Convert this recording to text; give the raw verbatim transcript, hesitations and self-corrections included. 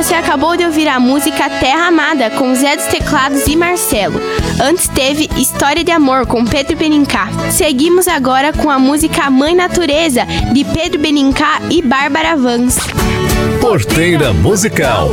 Você acabou de ouvir a música Terra Amada, com Zé dos Teclados e Marcelo. Antes teve História de Amor, com Pedro Benincá. Seguimos agora com a música Mãe Natureza, de Pedro Benincá e Bárbara Vans. Porteira Musical.